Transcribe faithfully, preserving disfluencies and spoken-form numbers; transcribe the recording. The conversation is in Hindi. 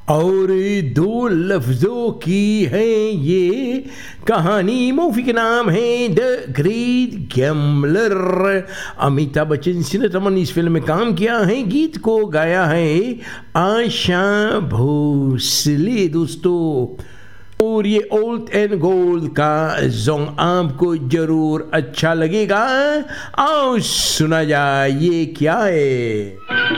और दो लफ्ज़ों की है ये कहानी। मूवी के नाम है the great gambler. Amitabh Bachchan cinema इस फिल्म में काम किया है, गीत को गाया है आशा भोसले दोस्तों। और ये ओल्ड एंड गोल्ड का सॉन्ग आपको जरूर अच्छा लगेगा। आओ सुना जाए ये क्या है।